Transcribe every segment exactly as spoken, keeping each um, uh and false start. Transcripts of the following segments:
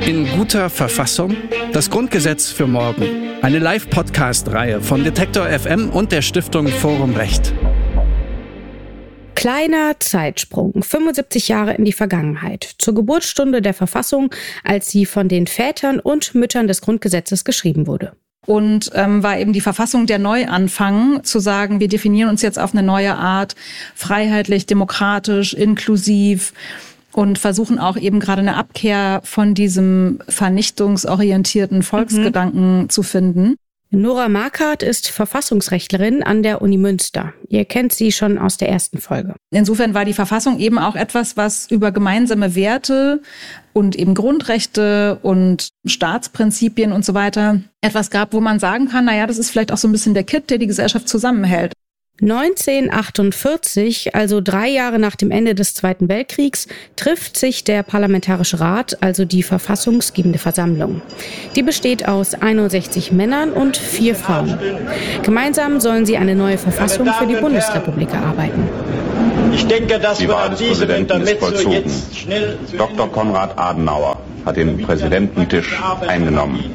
In guter Verfassung? Das Grundgesetz für morgen. Eine Live-Podcast-Reihe von Detektor F M und der Stiftung Forum Recht. Kleiner Zeitsprung, fünfundsiebzig Jahre in die Vergangenheit, zur Geburtsstunde der Verfassung, als sie von den Vätern und Müttern des Grundgesetzes geschrieben wurde. Und ähm, war eben die Verfassung der Neuanfang, zu sagen, wir definieren uns jetzt auf eine neue Art, freiheitlich, demokratisch, inklusiv und versuchen auch eben gerade eine Abkehr von diesem vernichtungsorientierten Volksgedanken mhm. zu finden. Nora Marquardt ist Verfassungsrechtlerin an der Uni Münster. Ihr kennt sie schon aus der ersten Folge. Insofern war die Verfassung eben auch etwas, was über gemeinsame Werte und eben Grundrechte und Staatsprinzipien und so weiter etwas gab, wo man sagen kann, naja, das ist vielleicht auch so ein bisschen der Kitt, der die Gesellschaft zusammenhält. neunzehnhundertachtundvierzig, also drei Jahre nach dem Ende des Zweiten Weltkriegs, trifft sich der Parlamentarische Rat, also die verfassungsgebende Versammlung. Die besteht aus einundsechzig Männern und vier Frauen. Gemeinsam sollen sie eine neue Verfassung für die Bundesrepublik erarbeiten. Ich denke, dass die Wahl des Präsidenten ist vollzogen. Doktor Konrad Adenauer hat den Präsidententisch eingenommen.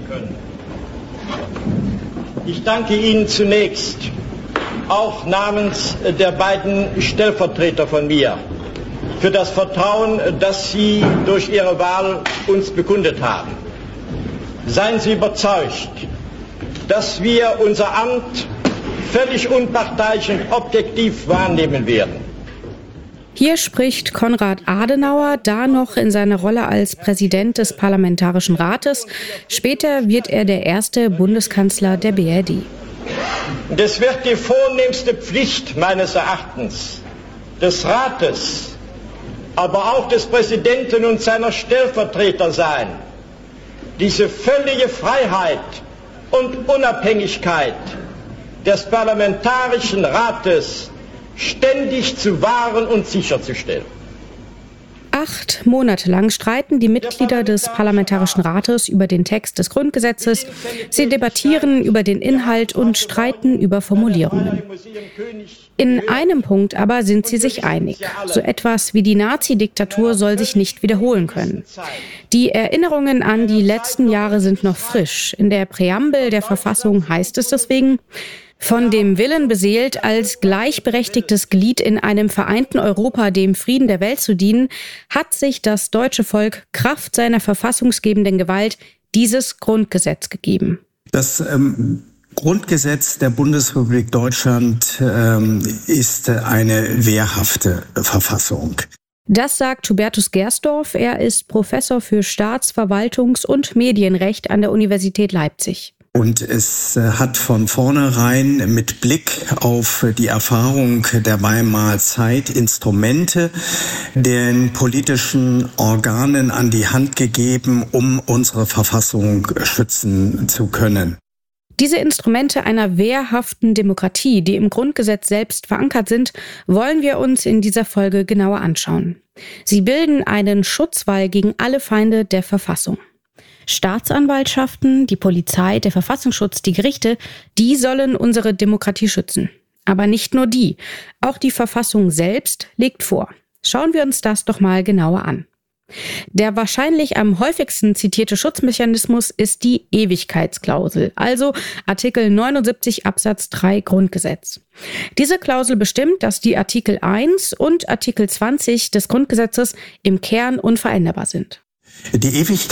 Ich danke Ihnen zunächst, auch namens der beiden Stellvertreter von mir, für das Vertrauen, das Sie durch Ihre Wahl uns bekundet haben. Seien Sie überzeugt, dass wir unser Amt völlig unparteiisch und objektiv wahrnehmen werden. Hier spricht Konrad Adenauer, da noch in seiner Rolle als Präsident des Parlamentarischen Rates. Später wird er der erste Bundeskanzler der B R D. Und es wird die vornehmste Pflicht meines Erachtens des Rates, aber auch des Präsidenten und seiner Stellvertreter sein, diese völlige Freiheit und Unabhängigkeit des Parlamentarischen Rates ständig zu wahren und sicherzustellen. Acht Monate lang streiten die Mitglieder des Parlamentarischen Rates über den Text des Grundgesetzes. Sie debattieren über den Inhalt und streiten über Formulierungen. In einem Punkt aber sind sie sich einig. So etwas wie die Nazi-Diktatur soll sich nicht wiederholen können. Die Erinnerungen an die letzten Jahre sind noch frisch. In der Präambel der Verfassung heißt es deswegen: Von dem Willen beseelt, als gleichberechtigtes Glied in einem vereinten Europa dem Frieden der Welt zu dienen, hat sich das deutsche Volk Kraft seiner verfassungsgebenden Gewalt dieses Grundgesetz gegeben. Das ähm, Grundgesetz der Bundesrepublik Deutschland ähm, ist eine wehrhafte Verfassung. Das sagt Hubertus Gersdorf. Er ist Professor für Staats-, Verwaltungs- und Medienrecht an der Universität Leipzig. Und es hat von vornherein mit Blick auf die Erfahrung der Weimarer Zeit Instrumente den politischen Organen an die Hand gegeben, um unsere Verfassung schützen zu können. Diese Instrumente einer wehrhaften Demokratie, die im Grundgesetz selbst verankert sind, wollen wir uns in dieser Folge genauer anschauen. Sie bilden einen Schutzwall gegen alle Feinde der Verfassung. Staatsanwaltschaften, die Polizei, der Verfassungsschutz, die Gerichte, die sollen unsere Demokratie schützen. Aber nicht nur die. Auch die Verfassung selbst legt vor. Schauen wir uns das doch mal genauer an. Der wahrscheinlich am häufigsten zitierte Schutzmechanismus ist die Ewigkeitsklausel, also Artikel neunundsiebzig Absatz drei Grundgesetz. Diese Klausel bestimmt, dass die Artikel eins und Artikel zwanzig des Grundgesetzes im Kern unveränderbar sind. Die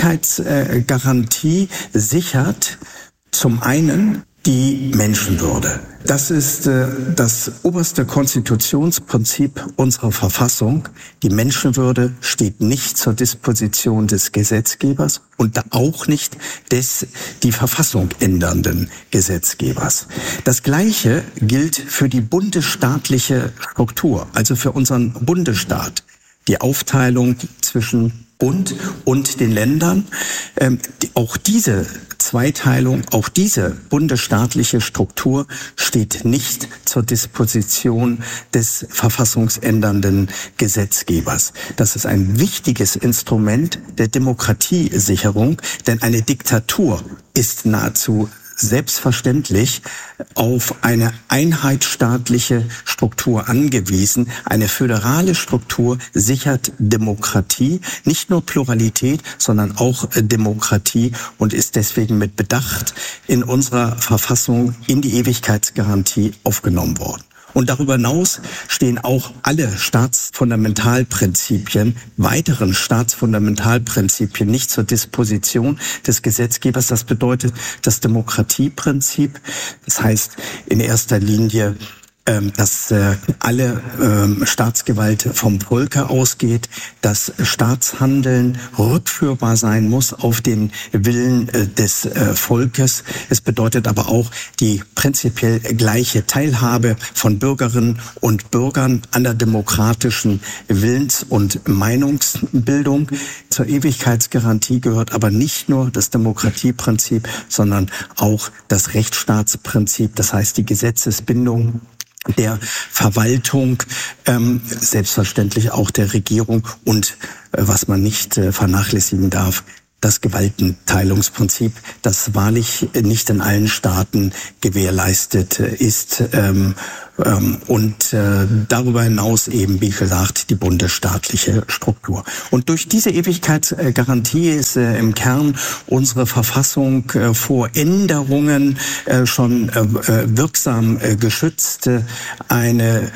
Ewigkeitsgarantie sichert zum einen die Menschenwürde. Das ist äh, das oberste Konstitutionsprinzip unserer Verfassung. Die Menschenwürde steht nicht zur Disposition des Gesetzgebers und auch nicht des die Verfassung ändernden Gesetzgebers. Das Gleiche gilt für die bundesstaatliche Struktur, also für unseren Bundesstaat. Die Aufteilung zwischen Bund und den Ländern. Ähm, die, auch diese Zweiteilung, auch diese bundesstaatliche Struktur steht nicht zur Disposition des verfassungsändernden Gesetzgebers. Das ist ein wichtiges Instrument der Demokratiesicherung, denn eine Diktatur ist nahezu selbstverständlich auf eine einheitsstaatliche Struktur angewiesen. Eine föderale Struktur sichert Demokratie, nicht nur Pluralität, sondern auch Demokratie und ist deswegen mit Bedacht in unserer Verfassung in die Ewigkeitsgarantie aufgenommen worden. Und darüber hinaus stehen auch alle Staatsfundamentalprinzipien, weiteren Staatsfundamentalprinzipien nicht zur Disposition des Gesetzgebers. Das bedeutet das Demokratieprinzip. Das heißt in erster Linie, dass alle Staatsgewalt vom Volke ausgeht, dass Staatshandeln rückführbar sein muss auf den Willen des Volkes. Es bedeutet aber auch die prinzipiell gleiche Teilhabe von Bürgerinnen und Bürgern an der demokratischen Willens- und Meinungsbildung. Zur Ewigkeitsgarantie gehört aber nicht nur das Demokratieprinzip, sondern auch das Rechtsstaatsprinzip, das heißt die Gesetzesbindung der Verwaltung, ähm, selbstverständlich auch der Regierung und äh, was man nicht äh, vernachlässigen darf, das Gewaltenteilungsprinzip, das wahrlich nicht in allen Staaten gewährleistet ist ähm, ähm, und äh, darüber hinaus eben, wie gesagt, die bundesstaatliche Struktur. Und durch diese Ewigkeitsgarantie ist äh, im Kern unsere Verfassung äh, vor Änderungen äh, schon äh, wirksam äh, geschützt. Äh, eine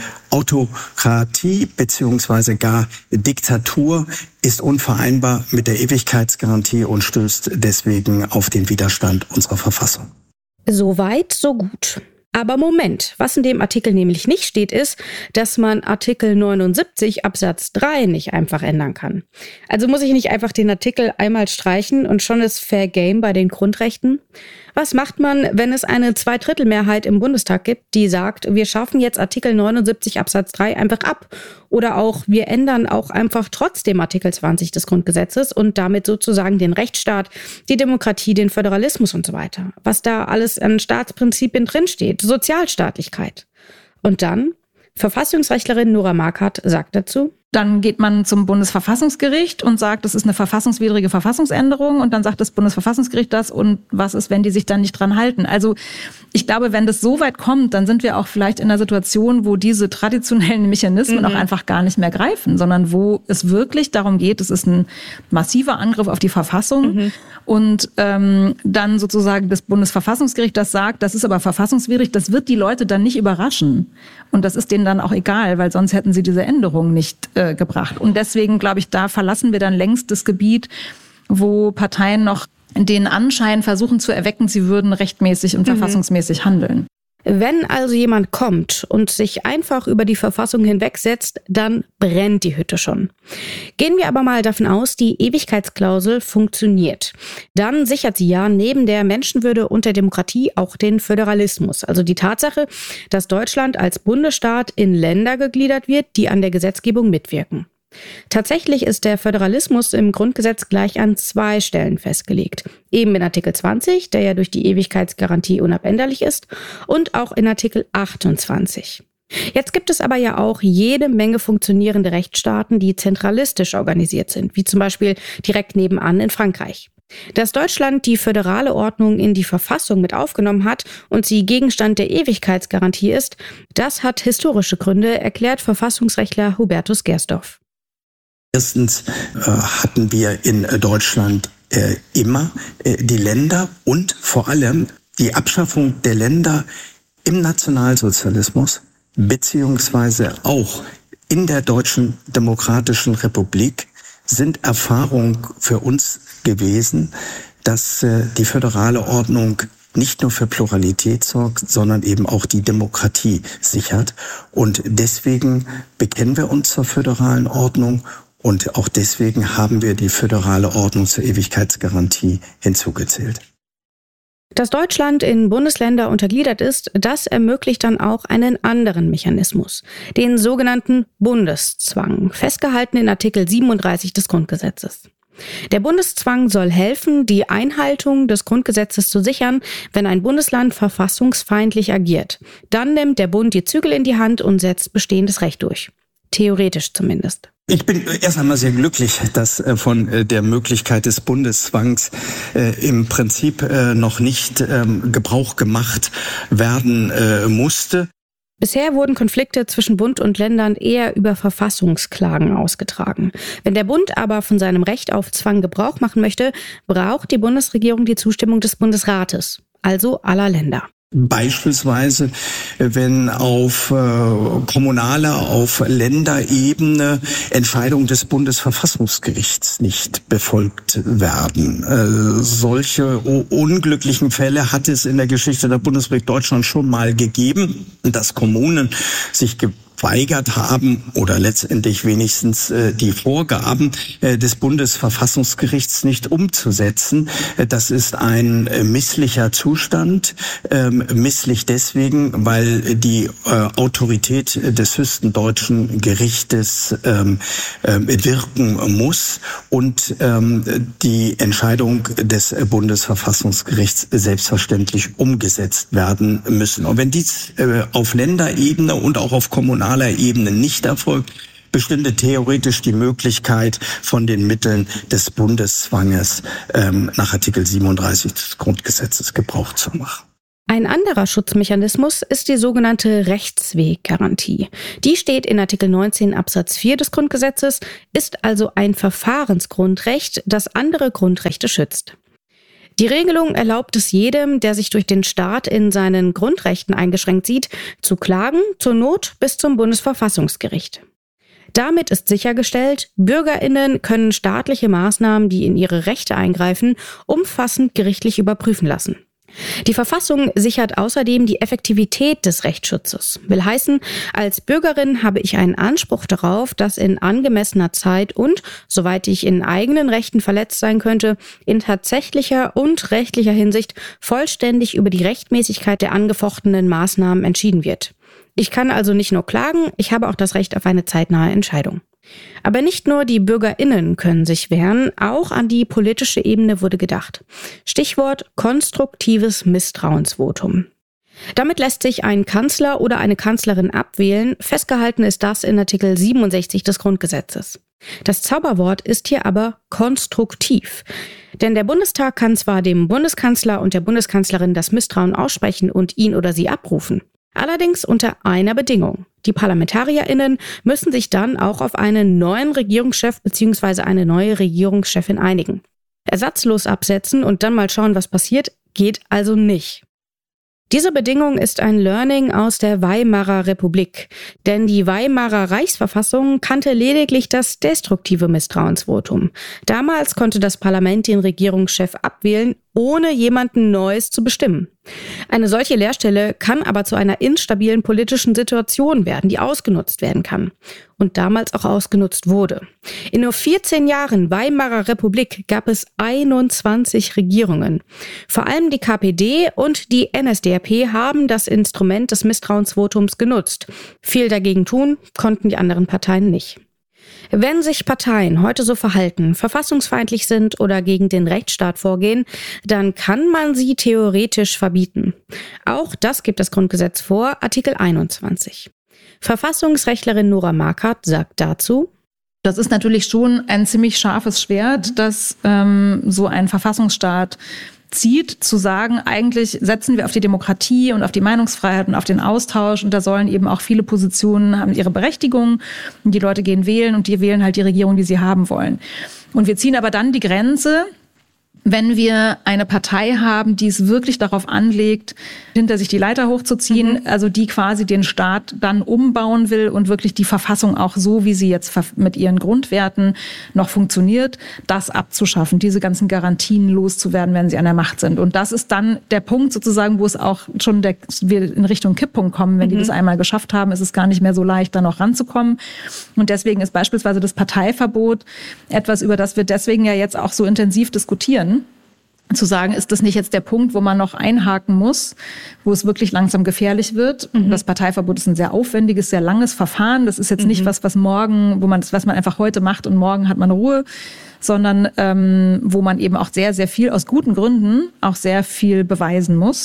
Autokratie beziehungsweise gar Diktatur ist unvereinbar mit der Ewigkeitsgarantie und stößt deswegen auf den Widerstand unserer Verfassung. So weit, so gut. Aber Moment, was in dem Artikel nämlich nicht steht, ist, dass man Artikel neunundsiebzig Absatz drei nicht einfach ändern kann. Also muss ich nicht einfach den Artikel einmal streichen und schon ist Fair Game bei den Grundrechten? Was macht man, wenn es eine Zweidrittelmehrheit im Bundestag gibt, die sagt, wir schaffen jetzt Artikel neunundsiebzig Absatz drei einfach ab? Oder auch, wir ändern auch einfach trotzdem Artikel zwanzig des Grundgesetzes und damit sozusagen den Rechtsstaat, die Demokratie, den Föderalismus und so weiter. Was da alles an Staatsprinzipien drinsteht, Sozialstaatlichkeit. Und dann, Verfassungsrechtlerin Nora Marquardt sagt dazu: Dann geht man zum Bundesverfassungsgericht und sagt, das ist eine verfassungswidrige Verfassungsänderung. Und dann sagt das Bundesverfassungsgericht das. Und was ist, wenn die sich dann nicht dran halten? Also ich glaube, wenn das so weit kommt, dann sind wir auch vielleicht in einer Situation, wo diese traditionellen Mechanismen mhm. auch einfach gar nicht mehr greifen, sondern wo es wirklich darum geht, es ist ein massiver Angriff auf die Verfassung. Mhm. Und ähm, dann sozusagen das Bundesverfassungsgericht das sagt, das ist aber verfassungswidrig, das wird die Leute dann nicht überraschen. Und das ist denen dann auch egal, weil sonst hätten sie diese Änderung nicht äh, gebracht. Und deswegen, glaube ich, da verlassen wir dann längst das Gebiet, wo Parteien noch den Anschein versuchen zu erwecken, sie würden rechtmäßig und mhm. verfassungsmäßig handeln. Wenn also jemand kommt und sich einfach über die Verfassung hinwegsetzt, dann brennt die Hütte schon. Gehen wir aber mal davon aus, die Ewigkeitsklausel funktioniert. Dann sichert sie ja neben der Menschenwürde und der Demokratie auch den Föderalismus. Also die Tatsache, dass Deutschland als Bundesstaat in Länder gegliedert wird, die an der Gesetzgebung mitwirken. Tatsächlich ist der Föderalismus im Grundgesetz gleich an zwei Stellen festgelegt. Eben in Artikel zwanzig, der ja durch die Ewigkeitsgarantie unabänderlich ist, und auch in Artikel achtundzwanzig. Jetzt gibt es aber ja auch jede Menge funktionierende Rechtsstaaten, die zentralistisch organisiert sind, wie zum Beispiel direkt nebenan in Frankreich. Dass Deutschland die föderale Ordnung in die Verfassung mit aufgenommen hat und sie Gegenstand der Ewigkeitsgarantie ist, das hat historische Gründe, erklärt Verfassungsrechtler Hubertus Gersdorf. Erstens äh, hatten wir in Deutschland äh, immer äh, die Länder und vor allem die Abschaffung der Länder im Nationalsozialismus beziehungsweise auch in der Deutschen Demokratischen Republik sind Erfahrung für uns gewesen, dass äh, die föderale Ordnung nicht nur für Pluralität sorgt, sondern eben auch die Demokratie sichert. Und deswegen bekennen wir uns zur föderalen Ordnung. Und auch deswegen haben wir die föderale Ordnung zur Ewigkeitsgarantie hinzugezählt. Dass Deutschland in Bundesländer untergliedert ist, das ermöglicht dann auch einen anderen Mechanismus, den sogenannten Bundeszwang, festgehalten in Artikel siebenunddreißig des Grundgesetzes. Der Bundeszwang soll helfen, die Einhaltung des Grundgesetzes zu sichern, wenn ein Bundesland verfassungsfeindlich agiert. Dann nimmt der Bund die Zügel in die Hand und setzt bestehendes Recht durch. Theoretisch zumindest. Ich bin erst einmal sehr glücklich, dass von der Möglichkeit des Bundeszwangs im Prinzip noch nicht Gebrauch gemacht werden musste. Bisher wurden Konflikte zwischen Bund und Ländern eher über Verfassungsklagen ausgetragen. Wenn der Bund aber von seinem Recht auf Zwang Gebrauch machen möchte, braucht die Bundesregierung die Zustimmung des Bundesrates, also aller Länder. Beispielsweise, wenn auf äh, kommunaler, auf Länderebene Entscheidungen des Bundesverfassungsgerichts nicht befolgt werden. Äh, solche unglücklichen Fälle hat es in der Geschichte der Bundesrepublik Deutschland schon mal gegeben, dass Kommunen sich ge- weigert haben oder letztendlich wenigstens äh, die Vorgaben äh, des Bundesverfassungsgerichts nicht umzusetzen. Äh, das ist ein äh, misslicher Zustand, ähm, misslich deswegen, weil die äh, Autorität des höchsten deutschen Gerichtes ähm, äh, wirken muss und ähm, die Entscheidung des Bundesverfassungsgerichts selbstverständlich umgesetzt werden müssen. Und wenn dies äh, auf Länderebene und auch auf kommunaler Ebene nicht erfolgt, bestünde theoretisch die Möglichkeit, von den Mitteln des Bundeszwanges ähm, nach Artikel siebenunddreißig des Grundgesetzes Gebrauch zu machen. Ein anderer Schutzmechanismus ist die sogenannte Rechtsweggarantie. Die steht in Artikel neunzehn Absatz vier des Grundgesetzes, ist also ein Verfahrensgrundrecht, das andere Grundrechte schützt. Die Regelung erlaubt es jedem, der sich durch den Staat in seinen Grundrechten eingeschränkt sieht, zu klagen, zur Not bis zum Bundesverfassungsgericht. Damit ist sichergestellt, BürgerInnen können staatliche Maßnahmen, die in ihre Rechte eingreifen, umfassend gerichtlich überprüfen lassen. Die Verfassung sichert außerdem die Effektivität des Rechtsschutzes. Will heißen, als Bürgerin habe ich einen Anspruch darauf, dass in angemessener Zeit und, soweit ich in eigenen Rechten verletzt sein könnte, in tatsächlicher und rechtlicher Hinsicht vollständig über die Rechtmäßigkeit der angefochtenen Maßnahmen entschieden wird. Ich kann also nicht nur klagen, ich habe auch das Recht auf eine zeitnahe Entscheidung. Aber nicht nur die BürgerInnen können sich wehren, auch an die politische Ebene wurde gedacht. Stichwort konstruktives Misstrauensvotum. Damit lässt sich ein Kanzler oder eine Kanzlerin abwählen, festgehalten ist das in Artikel siebenundsechzig des Grundgesetzes. Das Zauberwort ist hier aber konstruktiv. Denn der Bundestag kann zwar dem Bundeskanzler und der Bundeskanzlerin das Misstrauen aussprechen und ihn oder sie abrufen. Allerdings unter einer Bedingung. Die ParlamentarierInnen müssen sich dann auch auf einen neuen Regierungschef bzw. eine neue Regierungschefin einigen. Ersatzlos absetzen und dann mal schauen, was passiert, geht also nicht. Diese Bedingung ist ein Learning aus der Weimarer Republik, denn die Weimarer Reichsverfassung kannte lediglich das destruktive Misstrauensvotum. Damals konnte das Parlament den Regierungschef abwählen, ohne jemanden Neues zu bestimmen. Eine solche Leerstelle kann aber zu einer instabilen politischen Situation werden, die ausgenutzt werden kann. Und damals auch ausgenutzt wurde. In nur vierzehn Jahren Weimarer Republik gab es einundzwanzig Regierungen. Vor allem die K P D und die N S D A P haben das Instrument des Misstrauensvotums genutzt. Viel dagegen tun konnten die anderen Parteien nicht. Wenn sich Parteien heute so verhalten, verfassungsfeindlich sind oder gegen den Rechtsstaat vorgehen, dann kann man sie theoretisch verbieten. Auch das gibt das Grundgesetz vor, Artikel einundzwanzig. Verfassungsrechtlerin Nora Marquardt sagt dazu: Das ist natürlich schon ein ziemlich scharfes Schwert, das ähm, so ein Verfassungsstaat zieht, zu sagen, eigentlich setzen wir auf die Demokratie und auf die Meinungsfreiheit und auf den Austausch und da sollen eben auch viele Positionen haben ihre Berechtigung und die Leute gehen wählen und die wählen halt die Regierung, die sie haben wollen. Und wir ziehen aber dann die Grenze, wenn wir eine Partei haben, die es wirklich darauf anlegt, hinter sich die Leiter hochzuziehen, mhm. also die quasi den Staat dann umbauen will und wirklich die Verfassung auch so, wie sie jetzt mit ihren Grundwerten noch funktioniert, das abzuschaffen, diese ganzen Garantien loszuwerden, wenn sie an der Macht sind. Und das ist dann der Punkt sozusagen, wo es auch schon der, wir in Richtung Kipppunkt kommen. Wenn mhm. die das einmal geschafft haben, ist es gar nicht mehr so leicht, da noch ranzukommen. Und deswegen ist beispielsweise das Parteiverbot etwas, über das wir deswegen ja jetzt auch so intensiv diskutieren. Zu sagen, ist das nicht jetzt der Punkt, wo man noch einhaken muss, wo es wirklich langsam gefährlich wird. Mhm. Das Parteiverbot ist ein sehr aufwendiges, sehr langes Verfahren. Das ist jetzt mhm. nicht was, was morgen, wo man, was man einfach heute macht und morgen hat man Ruhe, sondern ähm, wo man eben auch sehr, sehr viel aus guten Gründen auch sehr viel beweisen muss.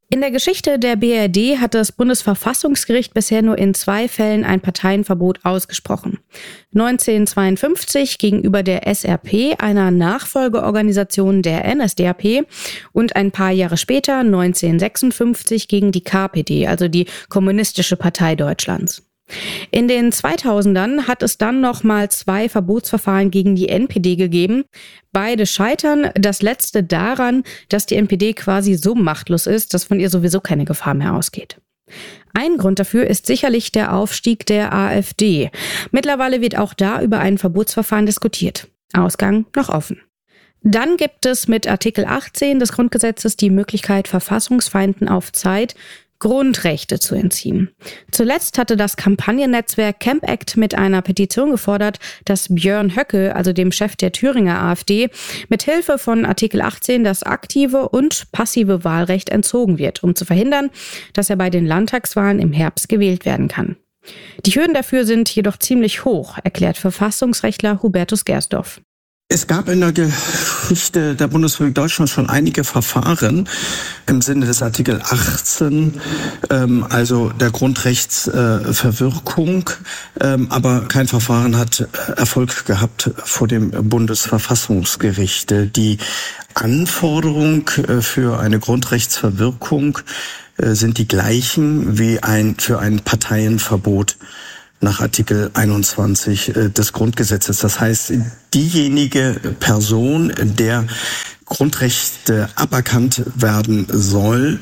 In der Geschichte der B R D hat das Bundesverfassungsgericht bisher nur in zwei Fällen ein Parteienverbot ausgesprochen. neunzehnhundertzweiundfünfzig gegenüber der S R P, einer Nachfolgeorganisation der N S D A P, und ein paar Jahre später, neunzehnhundertsechsundfünfzig, gegen die K P D, also die Kommunistische Partei Deutschlands. In den zweitausendern hat es dann nochmal zwei Verbotsverfahren gegen die N P D gegeben. Beide scheitern, das letzte daran, dass die N P D quasi so machtlos ist, dass von ihr sowieso keine Gefahr mehr ausgeht. Ein Grund dafür ist sicherlich der Aufstieg der AfD. Mittlerweile wird auch da über ein Verbotsverfahren diskutiert. Ausgang noch offen. Dann gibt es mit Artikel achtzehn des Grundgesetzes die Möglichkeit, Verfassungsfeinden auf Zeit Grundrechte zu entziehen. Zuletzt hatte das Kampagnennetzwerk Camp Act mit einer Petition gefordert, dass Björn Höcke, also dem Chef der Thüringer AfD, mit Hilfe von Artikel achtzehn das aktive und passive Wahlrecht entzogen wird, um zu verhindern, dass er bei den Landtagswahlen im Herbst gewählt werden kann. Die Hürden dafür sind jedoch ziemlich hoch, erklärt Verfassungsrechtler Hubertus Gersdorf. Es gab in der Geschichte der Bundesrepublik Deutschland schon einige Verfahren im Sinne des Artikel achtzehn, ähm, also der Grundrechtsverwirkung, äh, ähm, aber kein Verfahren hat Erfolg gehabt vor dem Bundesverfassungsgericht. Die Anforderung äh, für eine Grundrechtsverwirkung äh, sind die gleichen wie ein für ein Parteienverbot nach Artikel einundzwanzig des Grundgesetzes. Das heißt, diejenige Person, der Grundrechte aberkannt werden soll,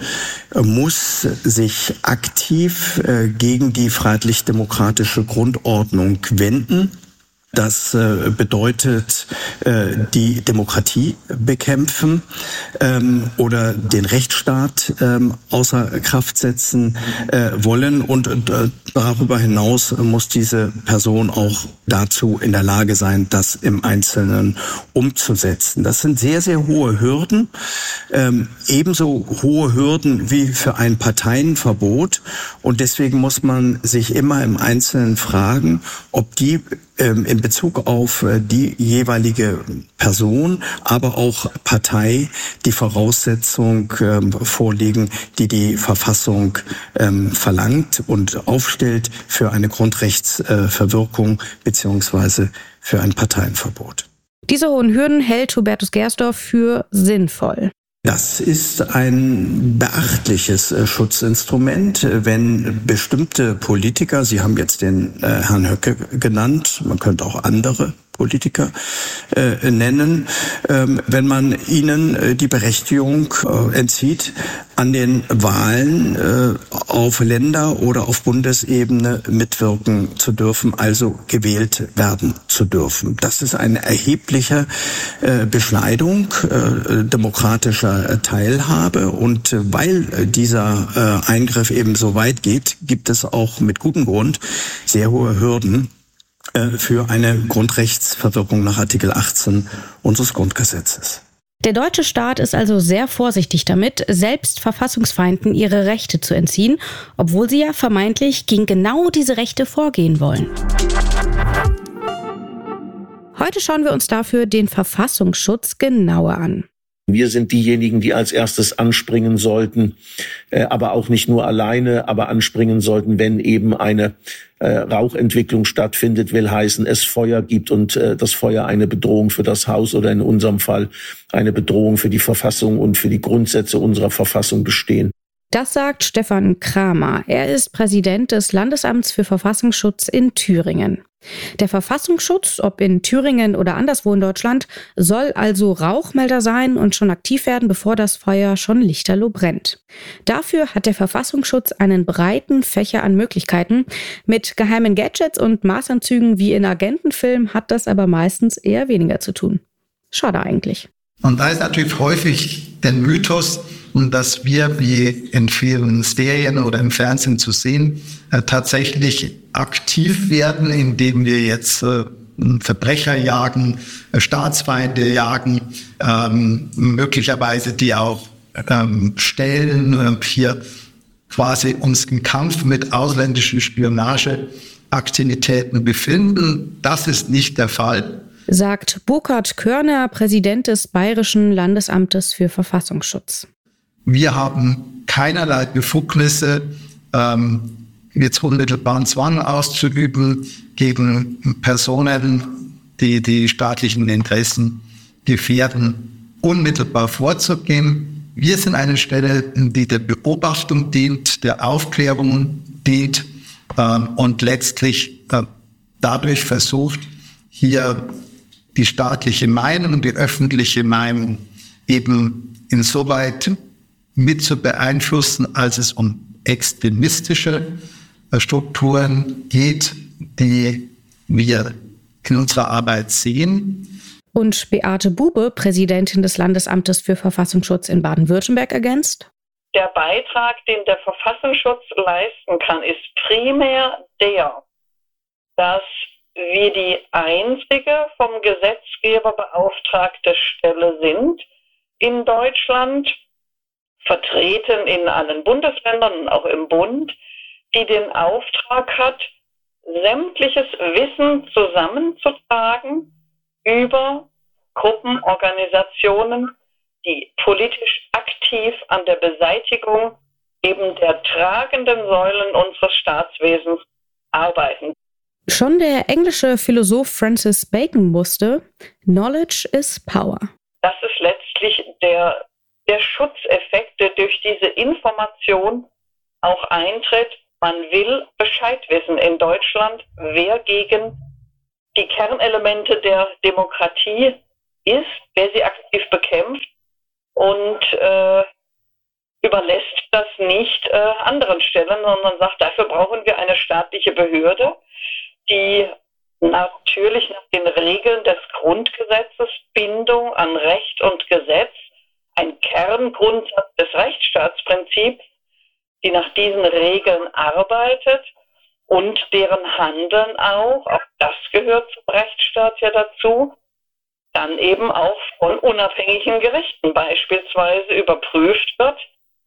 muss sich aktiv gegen die freiheitlich-demokratische Grundordnung wenden. Das äh, bedeutet, äh, die Demokratie bekämpfen ähm, oder den Rechtsstaat ähm, außer Kraft setzen äh, wollen. Und äh, darüber hinaus muss diese Person auch dazu in der Lage sein, das im Einzelnen umzusetzen. Das sind sehr, sehr hohe Hürden, ähm, ebenso hohe Hürden wie für ein Parteienverbot. Und deswegen muss man sich immer im Einzelnen fragen, ob die ähm, in Bezug auf äh, die jeweilige Person, aber auch Partei die Voraussetzung ähm, vorliegen, die die Verfassung ähm, verlangt und aufstellt für eine Grundrechtsverwirkung äh, beziehungsweise für ein Parteienverbot. Diese hohen Hürden hält Hubertus Gersdorf für sinnvoll. Das ist ein beachtliches äh, Schutzinstrument, wenn bestimmte Politiker, Sie haben jetzt den äh, Herrn Höcke genannt, man könnte auch andere Politiker äh, nennen, ähm, wenn man ihnen äh, die Berechtigung äh, entzieht, an den Wahlen äh, auf Länder- oder auf Bundesebene mitwirken zu dürfen, also gewählt werden zu dürfen. Das ist eine erhebliche äh, Beschneidung äh, demokratischer Teilhabe, und äh, weil äh, dieser äh, Eingriff eben so weit geht, gibt es auch mit gutem Grund sehr hohe Hürden für eine Grundrechtsverwirkung nach Artikel achtzehn unseres Grundgesetzes. Der deutsche Staat ist also sehr vorsichtig damit, selbst Verfassungsfeinden ihre Rechte zu entziehen, obwohl sie ja vermeintlich gegen genau diese Rechte vorgehen wollen. Heute schauen wir uns dafür den Verfassungsschutz genauer an. Wir sind diejenigen, die als erstes anspringen sollten, äh, aber auch nicht nur alleine, aber anspringen sollten, wenn eben eine äh, Rauchentwicklung stattfindet, will heißen, es Feuer gibt und äh, das Feuer eine Bedrohung für das Haus oder in unserem Fall eine Bedrohung für die Verfassung und für die Grundsätze unserer Verfassung bestehen. Das sagt Stefan Kramer. Er ist Präsident des Landesamts für Verfassungsschutz in Thüringen. Der Verfassungsschutz, ob in Thüringen oder anderswo in Deutschland, soll also Rauchmelder sein und schon aktiv werden, bevor das Feuer schon lichterloh brennt. Dafür hat der Verfassungsschutz einen breiten Fächer an Möglichkeiten. Mit geheimen Gadgets und Maßanzügen wie in Agentenfilmen hat das aber meistens eher weniger zu tun. Schade eigentlich. Und da ist natürlich häufig der Mythos, dass wir, wie in vielen Serien oder im Fernsehen zu sehen, äh, tatsächlich aktiv werden, indem wir jetzt äh, Verbrecher jagen, äh, Staatsfeinde jagen, ähm, möglicherweise die auch ähm, stellen, äh, hier quasi uns im Kampf mit ausländischen Spionageaktivitäten befinden. Das ist nicht der Fall, sagt Burkhard Körner, Präsident des Bayerischen Landesamtes für Verfassungsschutz. Wir haben keinerlei Befugnisse, ähm, jetzt unmittelbaren Zwang auszuüben gegen Personen, die die staatlichen Interessen gefährden, unmittelbar vorzugehen. Wir sind eine Stelle, die der Beobachtung dient, der Aufklärung dient ähm, und letztlich äh, dadurch versucht, hier die staatliche Meinung und die öffentliche Meinung eben insoweit mit zu beeinflussen, als es um extremistische Strukturen geht, die wir in unserer Arbeit sehen. Und Beate Bube, Präsidentin des Landesamtes für Verfassungsschutz in Baden-Württemberg, ergänzt: Der Beitrag, den der Verfassungsschutz leisten kann, ist primär der, dass wir die einzige vom Gesetzgeber beauftragte Stelle sind in Deutschland, vertreten in allen Bundesländern und auch im Bund, die den Auftrag hat, sämtliches Wissen zusammenzutragen über Gruppen, Organisationen, die politisch aktiv an der Beseitigung eben der tragenden Säulen unseres Staatswesens arbeiten. Schon der englische Philosoph Francis Bacon wusste, Knowledge is Power. Das ist letztlich der, der Schutzeffekt, der durch diese Information auch eintritt. Man will Bescheid wissen in Deutschland, wer gegen die Kernelemente der Demokratie ist, wer sie aktiv bekämpft und äh, überlässt das nicht äh, anderen Stellen, sondern sagt, dafür brauchen wir eine staatliche Behörde, die natürlich nach den Regeln des Grundgesetzes, Bindung an Recht und Gesetz, ein Kerngrundsatz des Rechtsstaatsprinzips, die nach diesen Regeln arbeitet und deren Handeln auch, auch das gehört zum Rechtsstaat ja dazu, dann eben auch von unabhängigen Gerichten beispielsweise überprüft wird,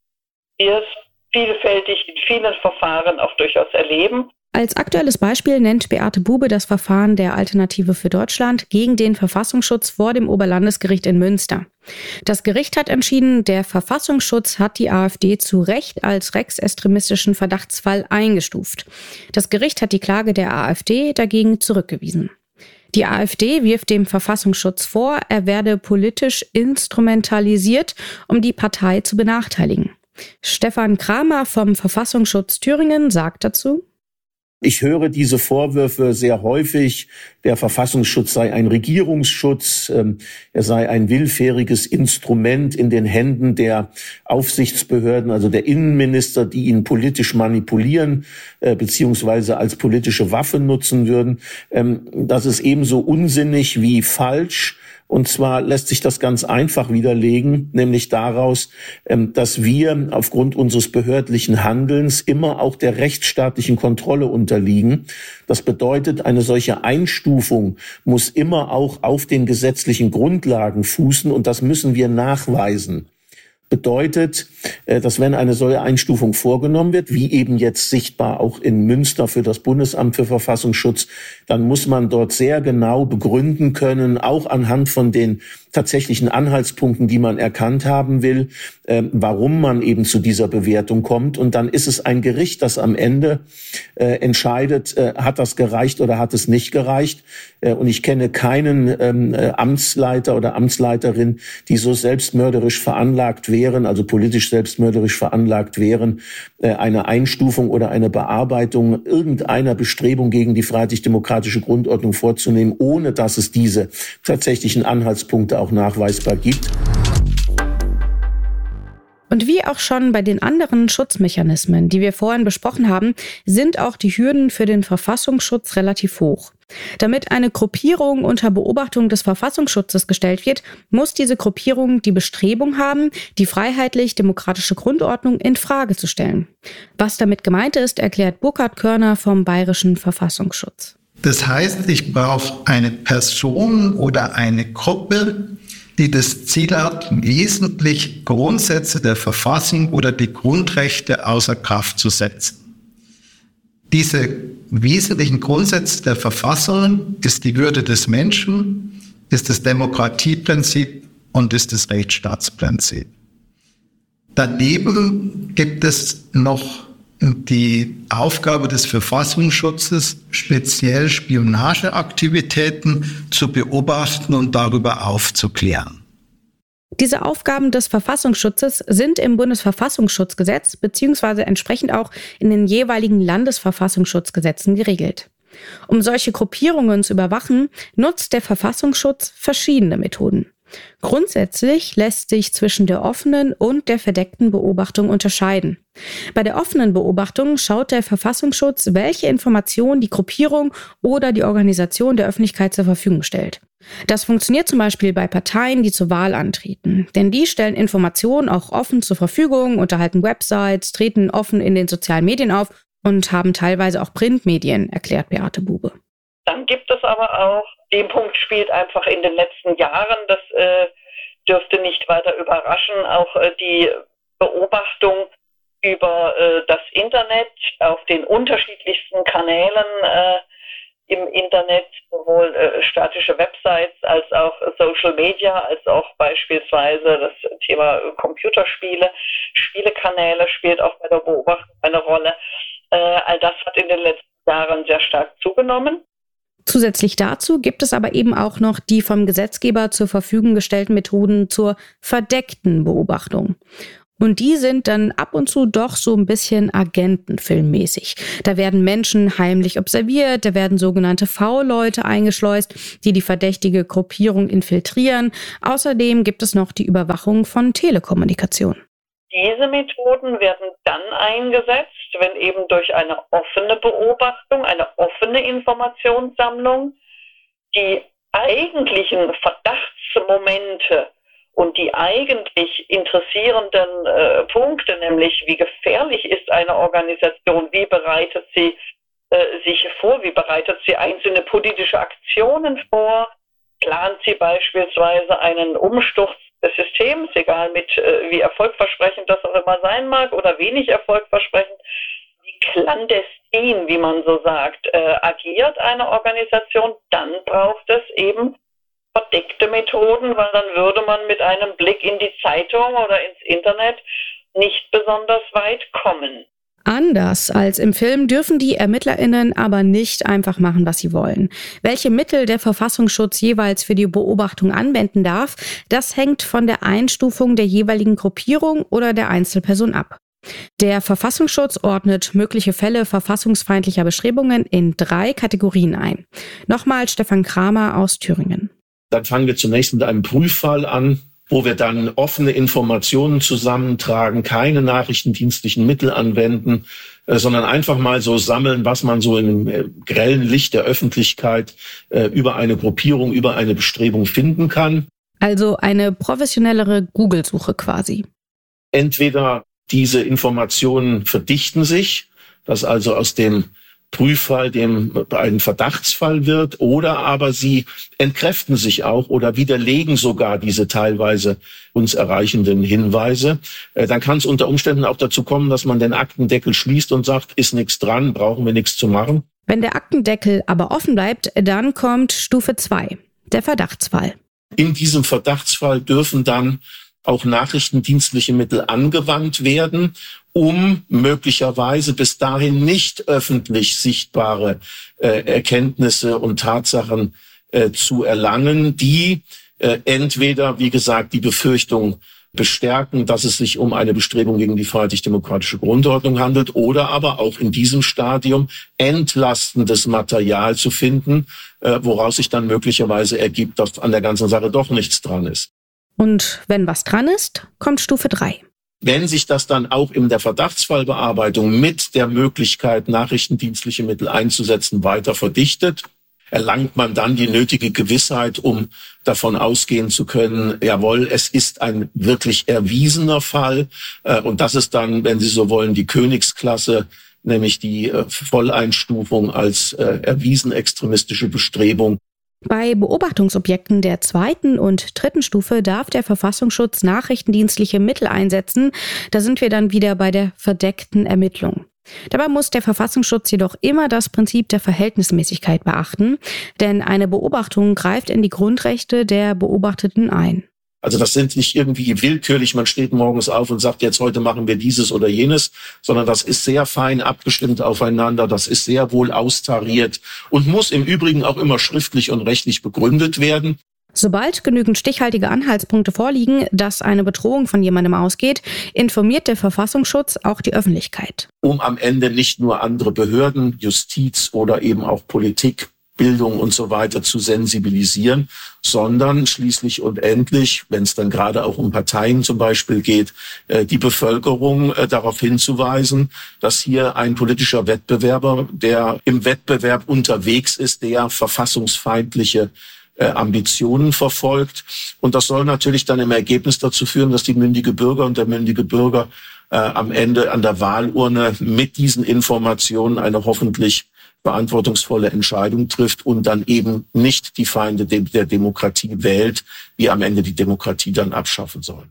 wie es vielfältig in vielen Verfahren auch durchaus erleben. Als aktuelles Beispiel nennt Beate Bube das Verfahren der Alternative für Deutschland gegen den Verfassungsschutz vor dem Oberlandesgericht in Münster. Das Gericht hat entschieden, der Verfassungsschutz hat die AfD zu Recht als rechtsextremistischen Verdachtsfall eingestuft. Das Gericht hat die Klage der AfD dagegen zurückgewiesen. Die AfD wirft dem Verfassungsschutz vor, er werde politisch instrumentalisiert, um die Partei zu benachteiligen. Stefan Kramer vom Verfassungsschutz Thüringen sagt dazu: Ich höre diese Vorwürfe sehr häufig. Der Verfassungsschutz sei ein Regierungsschutz, ähm, er sei ein willfähriges Instrument in den Händen der Aufsichtsbehörden, also der Innenminister, die ihn politisch manipulieren äh, beziehungsweise als politische Waffe nutzen würden. Ähm, das ist ebenso unsinnig wie falsch. Und zwar lässt sich das ganz einfach widerlegen, nämlich daraus, dass wir aufgrund unseres behördlichen Handelns immer auch der rechtsstaatlichen Kontrolle unterliegen. Das bedeutet, eine solche Einstufung muss immer auch auf den gesetzlichen Grundlagen fußen und das müssen wir nachweisen. Bedeutet, dass wenn eine solche Einstufung vorgenommen wird, wie eben jetzt sichtbar auch in Münster für das Bundesamt für Verfassungsschutz, dann muss man dort sehr genau begründen können, auch anhand von den tatsächlichen Anhaltspunkten, die man erkannt haben will, äh, warum man eben zu dieser Bewertung kommt. Und dann ist es ein Gericht, das am Ende äh, entscheidet, äh, hat das gereicht oder hat es nicht gereicht. Äh, und ich kenne keinen ähm, äh, Amtsleiter oder Amtsleiterin, die so selbstmörderisch veranlagt wären, also politisch selbstmörderisch veranlagt wären, äh, eine Einstufung oder eine Bearbeitung irgendeiner Bestrebung gegen die freiheitlich-demokratische Grundordnung vorzunehmen, ohne dass es diese tatsächlichen Anhaltspunkte auch nachweisbar gibt. Und wie auch schon bei den anderen Schutzmechanismen, die wir vorhin besprochen haben, sind auch die Hürden für den Verfassungsschutz relativ hoch. Damit eine Gruppierung unter Beobachtung des Verfassungsschutzes gestellt wird, muss diese Gruppierung die Bestrebung haben, die freiheitlich-demokratische Grundordnung in Frage zu stellen. Was damit gemeint ist, erklärt Burkhard Körner vom Bayerischen Verfassungsschutz. Das heißt, ich brauche eine Person oder eine Gruppe, die das Ziel hat, wesentlich Grundsätze der Verfassung oder die Grundrechte außer Kraft zu setzen. Diese wesentlichen Grundsätze der Verfassung ist die Würde des Menschen, ist das Demokratieprinzip und ist das Rechtsstaatsprinzip. Daneben gibt es noch die Aufgabe des Verfassungsschutzes, speziell Spionageaktivitäten zu beobachten und darüber aufzuklären. Diese Aufgaben des Verfassungsschutzes sind im Bundesverfassungsschutzgesetz beziehungsweise entsprechend auch in den jeweiligen Landesverfassungsschutzgesetzen geregelt. Um solche Gruppierungen zu überwachen, nutzt der Verfassungsschutz verschiedene Methoden. Grundsätzlich lässt sich zwischen der offenen und der verdeckten Beobachtung unterscheiden. Bei der offenen Beobachtung schaut der Verfassungsschutz, welche Informationen die Gruppierung oder die Organisation der Öffentlichkeit zur Verfügung stellt. Das funktioniert zum Beispiel bei Parteien, die zur Wahl antreten. Denn die stellen Informationen auch offen zur Verfügung, unterhalten Websites, treten offen in den sozialen Medien auf und haben teilweise auch Printmedien, erklärt Beate Bube. Dann gibt es aber auch, den Punkt spielt einfach in den letzten Jahren, das äh, dürfte nicht weiter überraschen, auch äh, die Beobachtung über äh, das Internet auf den unterschiedlichsten Kanälen äh, im Internet, sowohl äh, statische Websites als auch Social Media, als auch beispielsweise das Thema äh, Computerspiele, Spielekanäle spielt auch bei der Beobachtung eine Rolle. Äh, all das hat in den letzten Jahren sehr stark zugenommen. Zusätzlich dazu gibt es aber eben auch noch die vom Gesetzgeber zur Verfügung gestellten Methoden zur verdeckten Beobachtung. Und die sind dann ab und zu doch so ein bisschen agentenfilmmäßig. Da werden Menschen heimlich observiert, da werden sogenannte V-Leute eingeschleust, die die verdächtige Gruppierung infiltrieren. Außerdem gibt es noch die Überwachung von Telekommunikation. Diese Methoden werden dann eingesetzt, wenn eben durch eine offene Beobachtung, eine offene Informationssammlung die eigentlichen Verdachtsmomente und die eigentlich interessierenden äh, Punkte, nämlich wie gefährlich ist eine Organisation, wie bereitet sie äh, sich vor, wie bereitet sie einzelne politische Aktionen vor, plant sie beispielsweise einen Umsturz des Systems, egal mit äh, wie erfolgversprechend das auch immer sein mag oder wenig erfolgversprechend, wie clandestin, wie man so sagt, äh, agiert eine Organisation, dann braucht es eben verdeckte Methoden, weil dann würde man mit einem Blick in die Zeitung oder ins Internet nicht besonders weit kommen. Anders als im Film dürfen die ErmittlerInnen aber nicht einfach machen, was sie wollen. Welche Mittel der Verfassungsschutz jeweils für die Beobachtung anwenden darf, das hängt von der Einstufung der jeweiligen Gruppierung oder der Einzelperson ab. Der Verfassungsschutz ordnet mögliche Fälle verfassungsfeindlicher Bestrebungen in drei Kategorien ein. Nochmal Stefan Kramer aus Thüringen. Dann fangen wir zunächst mit einem Prüffall an, wo wir dann offene Informationen zusammentragen, keine nachrichtendienstlichen Mittel anwenden, äh, sondern einfach mal so sammeln, was man so im äh, grellen Licht der Öffentlichkeit äh, über eine Gruppierung, über eine Bestrebung finden kann. Also eine professionellere Google-Suche quasi. Entweder diese Informationen verdichten sich, dass also aus dem Prüffall dem ein Verdachtsfall wird, oder aber sie entkräften sich auch oder widerlegen sogar diese teilweise uns erreichenden Hinweise. Dann kann es unter Umständen auch dazu kommen, dass man den Aktendeckel schließt und sagt, ist nichts dran, brauchen wir nichts zu machen. Wenn der Aktendeckel aber offen bleibt, dann kommt Stufe zwei, der Verdachtsfall. In diesem Verdachtsfall dürfen dann auch nachrichtendienstliche Mittel angewandt werden, um möglicherweise bis dahin nicht öffentlich sichtbare äh, Erkenntnisse und Tatsachen äh, zu erlangen, die äh, entweder, wie gesagt, die Befürchtung bestärken, dass es sich um eine Bestrebung gegen die freiheitlich-demokratische Grundordnung handelt, oder aber auch in diesem Stadium entlastendes Material zu finden, äh, woraus sich dann möglicherweise ergibt, dass an der ganzen Sache doch nichts dran ist. Und wenn was dran ist, kommt Stufe drei. Wenn sich das dann auch in der Verdachtsfallbearbeitung mit der Möglichkeit, nachrichtendienstliche Mittel einzusetzen, weiter verdichtet, erlangt man dann die nötige Gewissheit, um davon ausgehen zu können, jawohl, es ist ein wirklich erwiesener Fall. Und das ist dann, wenn Sie so wollen, die Königsklasse, nämlich die Volleinstufung als erwiesen extremistische Bestrebung. Bei Beobachtungsobjekten der zweiten und dritten Stufe darf der Verfassungsschutz nachrichtendienstliche Mittel einsetzen. Da sind wir dann wieder bei der verdeckten Ermittlung. Dabei muss der Verfassungsschutz jedoch immer das Prinzip der Verhältnismäßigkeit beachten, denn eine Beobachtung greift in die Grundrechte der Beobachteten ein. Also das sind nicht irgendwie willkürlich, man steht morgens auf und sagt, jetzt heute machen wir dieses oder jenes, sondern das ist sehr fein abgestimmt aufeinander, das ist sehr wohl austariert und muss im Übrigen auch immer schriftlich und rechtlich begründet werden. Sobald genügend stichhaltige Anhaltspunkte vorliegen, dass eine Bedrohung von jemandem ausgeht, informiert der Verfassungsschutz auch die Öffentlichkeit. Um am Ende nicht nur andere Behörden, Justiz oder eben auch Politik, Bildung und so weiter zu sensibilisieren, sondern schließlich und endlich, wenn es dann gerade auch um Parteien zum Beispiel geht, die Bevölkerung darauf hinzuweisen, dass hier ein politischer Wettbewerber, der im Wettbewerb unterwegs ist, der verfassungsfeindliche Ambitionen verfolgt. Und das soll natürlich dann im Ergebnis dazu führen, dass die mündige Bürger und der mündige Bürger äh, am Ende an der Wahlurne mit diesen Informationen eine hoffentlich verantwortungsvolle Entscheidung trifft und dann eben nicht die Feinde de- der Demokratie wählt, die am Ende die Demokratie dann abschaffen sollen.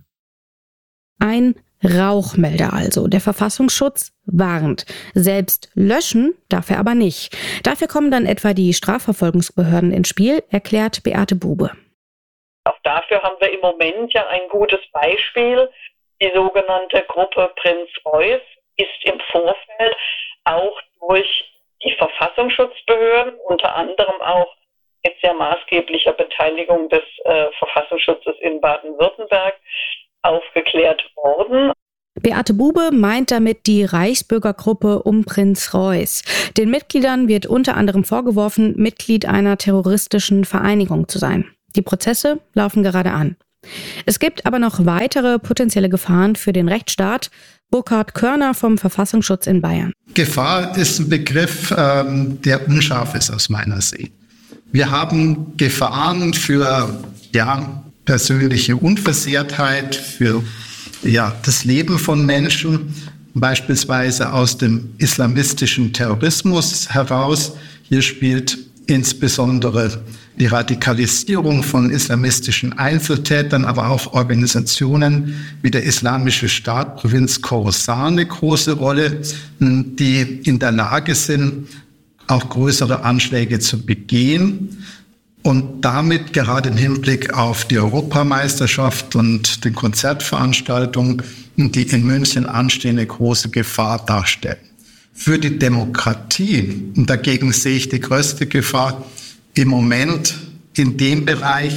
Ein Rauchmelder also. Der Verfassungsschutz warnt. Selbst löschen darf er aber nicht. Dafür kommen dann etwa die Strafverfolgungsbehörden ins Spiel, erklärt Beate Bube. Auch dafür haben wir im Moment ja ein gutes Beispiel. Die sogenannte Gruppe Prinz Reuß ist im Vorfeld auch durch die Verfassungsschutzbehörden, unter anderem auch mit sehr maßgeblicher Beteiligung des äh, Verfassungsschutzes in Baden-Württemberg, aufgeklärt worden. Beate Bube meint damit die Reichsbürgergruppe um Prinz Reuß. Den Mitgliedern wird unter anderem vorgeworfen, Mitglied einer terroristischen Vereinigung zu sein. Die Prozesse laufen gerade an. Es gibt aber noch weitere potenzielle Gefahren für den Rechtsstaat. Burkhard Körner vom Verfassungsschutz in Bayern. Gefahr ist ein Begriff, ähm, der unscharf ist aus meiner Sicht. Wir haben Gefahren für ja, persönliche Unversehrtheit, für ja, das Leben von Menschen, beispielsweise aus dem islamistischen Terrorismus heraus. Hier spielt insbesondere die Radikalisierung von islamistischen Einzeltätern, aber auch Organisationen wie der Islamische Staat Provinz Khorasan eine große Rolle, die in der Lage sind, auch größere Anschläge zu begehen. Und damit gerade im Hinblick auf die Europameisterschaft und die Konzertveranstaltung, die in München anstehen, eine große Gefahr darstellen. Für die Demokratie, und dagegen sehe ich die größte Gefahr im Moment in dem Bereich,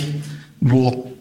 wo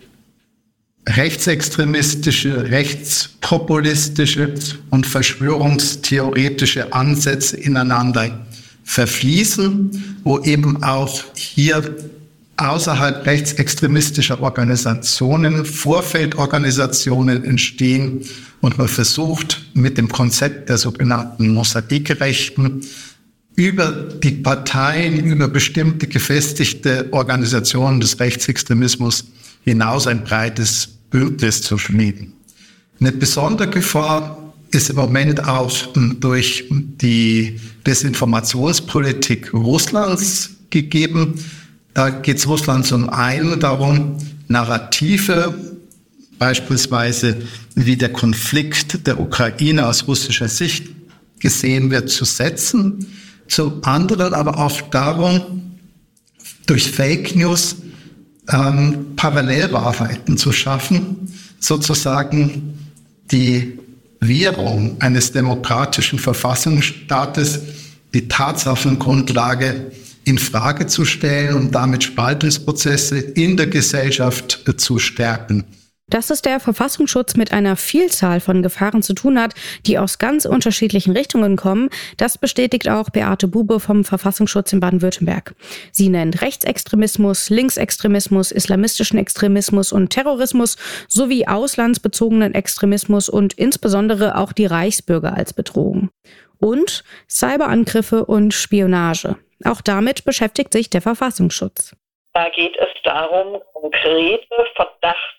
rechtsextremistische, rechtspopulistische und verschwörungstheoretische Ansätze ineinander verfließen, wo eben auch hier außerhalb rechtsextremistischer Organisationen Vorfeldorganisationen entstehen und man versucht mit dem Konzept der sogenannten Mosaikrechten über die Parteien, über bestimmte gefestigte Organisationen des Rechtsextremismus hinaus ein breites Bündnis zu schmieden. Eine besondere Gefahr ist im Moment auch durch die Desinformationspolitik Russlands gegeben. Da geht es Russland zum einen darum, Narrative, beispielsweise wie der Konflikt der Ukraine aus russischer Sicht gesehen wird, zu setzen. Zum anderen aber auch darum, durch Fake News ähm, Parallelwahrheiten zu schaffen, sozusagen die Währung eines demokratischen Verfassungsstaates, die Tatsachengrundlage in Frage zu stellen und damit Spaltungsprozesse in der Gesellschaft zu stärken. Dass es der Verfassungsschutz mit einer Vielzahl von Gefahren zu tun hat, die aus ganz unterschiedlichen Richtungen kommen, das bestätigt auch Beate Bube vom Verfassungsschutz in Baden-Württemberg. Sie nennt Rechtsextremismus, Linksextremismus, islamistischen Extremismus und Terrorismus sowie auslandsbezogenen Extremismus und insbesondere auch die Reichsbürger als Bedrohung. Und Cyberangriffe und Spionage. Auch damit beschäftigt sich der Verfassungsschutz. Da geht es darum, konkrete Verdachtsfälle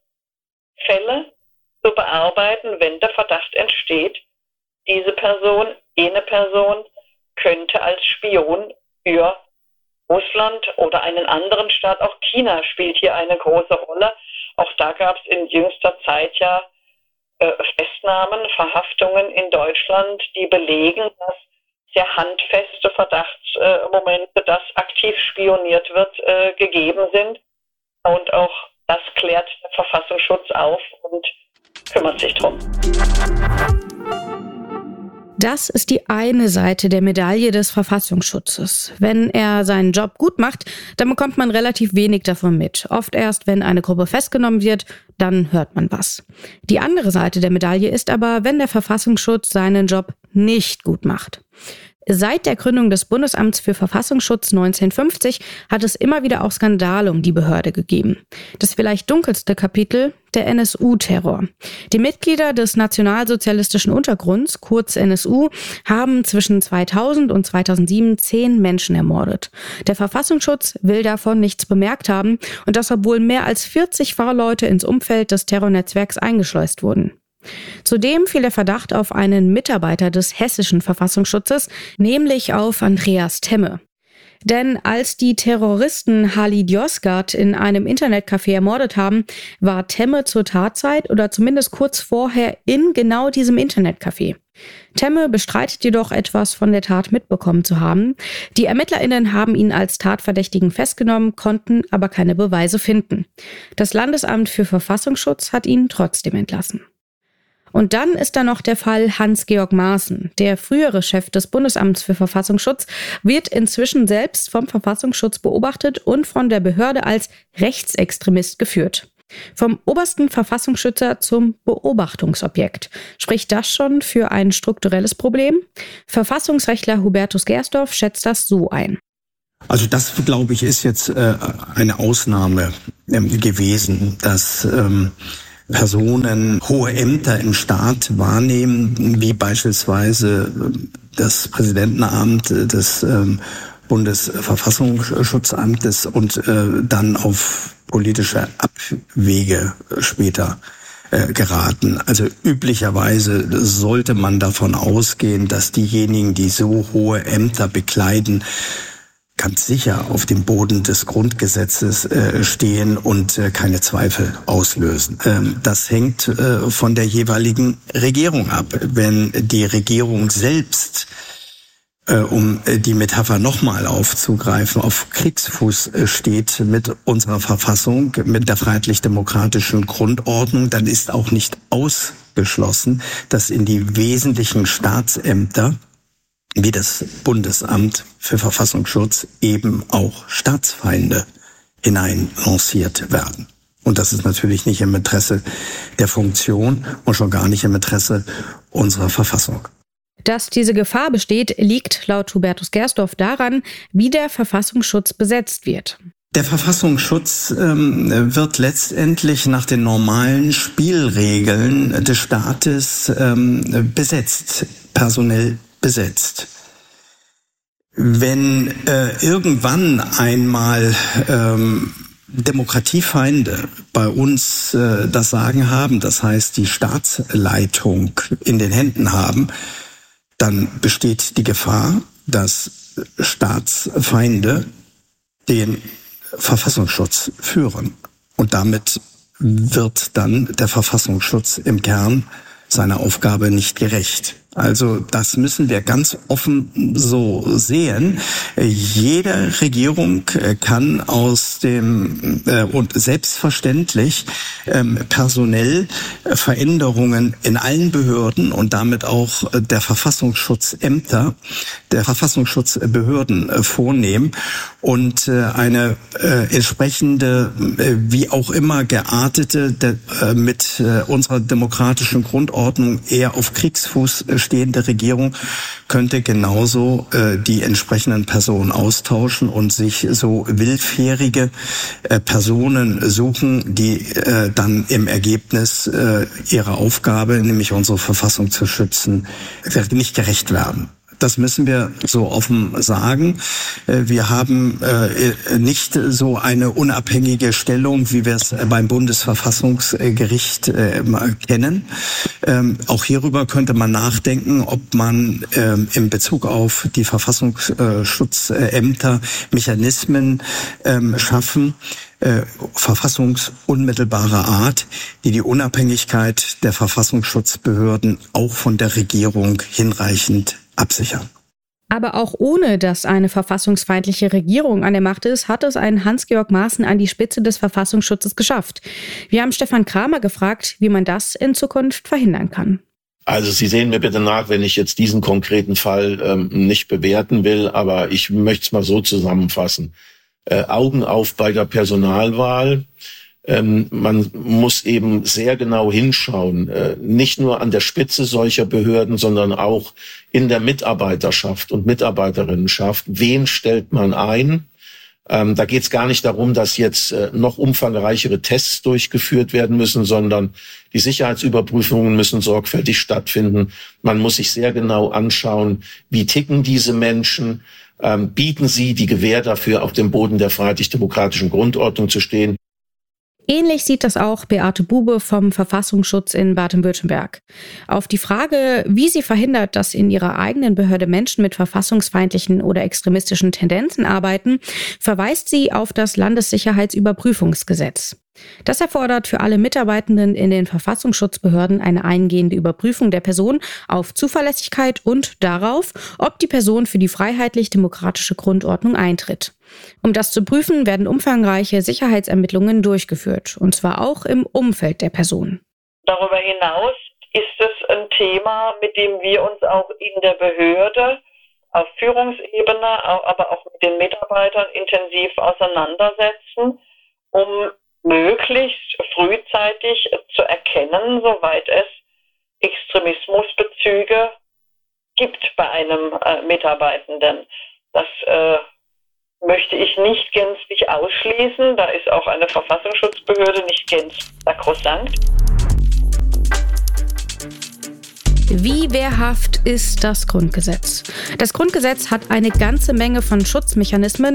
zu bearbeiten, wenn der Verdacht entsteht, diese Person, jene Person könnte als Spion für Russland oder einen anderen Staat, auch China spielt hier eine große Rolle. Auch da gab es in jüngster Zeit ja äh, Festnahmen, Verhaftungen in Deutschland, die belegen, dass sehr handfeste Verdachtsmomente, äh, dass aktiv spioniert wird, äh, gegeben sind. Und auch Das klärt der Verfassungsschutz auf und kümmert sich drum. Das ist die eine Seite der Medaille des Verfassungsschutzes. Wenn er seinen Job gut macht, dann bekommt man relativ wenig davon mit. Oft erst, wenn eine Gruppe festgenommen wird, dann hört man was. Die andere Seite der Medaille ist aber, wenn der Verfassungsschutz seinen Job nicht gut macht. Seit der Gründung des Bundesamts für Verfassungsschutz neunzehnhundertfünfzig hat es immer wieder auch Skandale um die Behörde gegeben. Das vielleicht dunkelste Kapitel, der N S U-Terror. Die Mitglieder des nationalsozialistischen Untergrunds, kurz N S U, haben zwischen zweitausend und zweitausendsieben zehn Menschen ermordet. Der Verfassungsschutz will davon nichts bemerkt haben und das, obwohl mehr als vierzig Fahrleute ins Umfeld des Terrornetzwerks eingeschleust wurden. Zudem fiel der Verdacht auf einen Mitarbeiter des hessischen Verfassungsschutzes, nämlich auf Andreas Temme. Denn als die Terroristen Halid Yozgat in einem Internetcafé ermordet haben, war Temme zur Tatzeit oder zumindest kurz vorher in genau diesem Internetcafé. Temme bestreitet jedoch, etwas von der Tat mitbekommen zu haben. Die ErmittlerInnen haben ihn als Tatverdächtigen festgenommen, konnten aber keine Beweise finden. Das Landesamt für Verfassungsschutz hat ihn trotzdem entlassen. Und dann ist da noch der Fall Hans-Georg Maaßen. Der frühere Chef des Bundesamts für Verfassungsschutz wird inzwischen selbst vom Verfassungsschutz beobachtet und von der Behörde als Rechtsextremist geführt. Vom obersten Verfassungsschützer zum Beobachtungsobjekt. Spricht das schon für ein strukturelles Problem? Verfassungsrechtler Hubertus Gersdorf schätzt das so ein. Also das, glaube ich, ist jetzt äh, eine Ausnahme ähm, gewesen, dass ähm, Personen hohe Ämter im Staat wahrnehmen, wie beispielsweise das Präsidentenamt des ähm, Bundesverfassungsschutzamtes und äh, dann auf politische Abwege später äh, geraten. Also üblicherweise sollte man davon ausgehen, dass diejenigen, die so hohe Ämter bekleiden, ganz sicher auf dem Boden des Grundgesetzes äh, stehen und äh, keine Zweifel auslösen. Ähm, das hängt äh, von der jeweiligen Regierung ab. Wenn die Regierung selbst, äh, um die Metapher nochmal aufzugreifen, auf Kriegsfuß äh, steht mit unserer Verfassung, mit der freiheitlich-demokratischen Grundordnung, dann ist auch nicht ausgeschlossen, dass in die wesentlichen Staatsämter wie das Bundesamt für Verfassungsschutz eben auch Staatsfeinde hinein lanciert werden. Und das ist natürlich nicht im Interesse der Funktion und schon gar nicht im Interesse unserer Verfassung. Dass diese Gefahr besteht, liegt laut Hubertus Gersdorf daran, wie der Verfassungsschutz besetzt wird. Der Verfassungsschutz ähm, wird letztendlich nach den normalen Spielregeln des Staates ähm, besetzt, personell besetzt. Wenn äh, irgendwann einmal ähm, Demokratiefeinde bei uns äh, das Sagen haben, das heißt die Staatsleitung in den Händen haben, dann besteht die Gefahr, dass Staatsfeinde den Verfassungsschutz führen. Und damit wird dann der Verfassungsschutz im Kern seiner Aufgabe nicht gerecht. Also das müssen wir ganz offen so sehen. Jede Regierung kann aus dem äh, und selbstverständlich ähm, personell Veränderungen in allen Behörden und damit auch der Verfassungsschutzämter, der Verfassungsschutzbehörden äh, vornehmen und äh, eine äh, entsprechende, äh, wie auch immer geartete, de, äh, mit äh, unserer demokratischen Grundordnung eher auf Kriegsfuß äh, stehende Regierung könnte genauso äh, die entsprechenden Personen austauschen und sich so willfährige äh, Personen suchen, die äh, dann im Ergebnis äh, ihrer Aufgabe, nämlich unsere Verfassung zu schützen, nicht gerecht werden. Das müssen wir so offen sagen. Wir haben nicht so eine unabhängige Stellung, wie wir es beim Bundesverfassungsgericht kennen. Auch hierüber könnte man nachdenken, ob man in Bezug auf die Verfassungsschutzämter Mechanismen schaffen, Äh, verfassungsunmittelbarer Art, die die Unabhängigkeit der Verfassungsschutzbehörden auch von der Regierung hinreichend absichern. Aber auch ohne, dass eine verfassungsfeindliche Regierung an der Macht ist, hat es ein Hans-Georg Maaßen an die Spitze des Verfassungsschutzes geschafft. Wir haben Stefan Kramer gefragt, wie man das in Zukunft verhindern kann. Also Sie sehen mir bitte nach, wenn ich jetzt diesen konkreten Fall ähm, nicht bewerten will, aber ich möchte es mal so zusammenfassen. Äh, Augen auf bei der Personalwahl. Ähm, man muss eben sehr genau hinschauen, äh, nicht nur an der Spitze solcher Behörden, sondern auch in der Mitarbeiterschaft und Mitarbeiterinnenschaft. Wen stellt man ein? Ähm, da geht es gar nicht darum, dass jetzt äh, noch umfangreichere Tests durchgeführt werden müssen, sondern die Sicherheitsüberprüfungen müssen sorgfältig stattfinden. Man muss sich sehr genau anschauen, wie ticken diese Menschen, ähm, bieten sie die Gewähr dafür, auf dem Boden der freiheitlich-demokratischen Grundordnung zu stehen. Ähnlich sieht das auch Beate Bube vom Verfassungsschutz in Baden-Württemberg. Auf die Frage, wie sie verhindert, dass in ihrer eigenen Behörde Menschen mit verfassungsfeindlichen oder extremistischen Tendenzen arbeiten, verweist sie auf das Landessicherheitsüberprüfungsgesetz. Das erfordert für alle Mitarbeitenden in den Verfassungsschutzbehörden eine eingehende Überprüfung der Person auf Zuverlässigkeit und darauf, ob die Person für die freiheitlich-demokratische Grundordnung eintritt. Um das zu prüfen, werden umfangreiche Sicherheitsermittlungen durchgeführt, und zwar auch im Umfeld der Person. Darüber hinaus ist es ein Thema, mit dem wir uns auch in der Behörde auf Führungsebene, aber auch mit den Mitarbeitern intensiv auseinandersetzen, um möglichst frühzeitig zu erkennen, soweit es Extremismusbezüge gibt bei einem äh, Mitarbeitenden. Das äh, möchte ich nicht gänzlich ausschließen. Da ist auch eine Verfassungsschutzbehörde nicht gänzlich sakrosankt. Wie wehrhaft ist das Grundgesetz? Das Grundgesetz hat eine ganze Menge von Schutzmechanismen,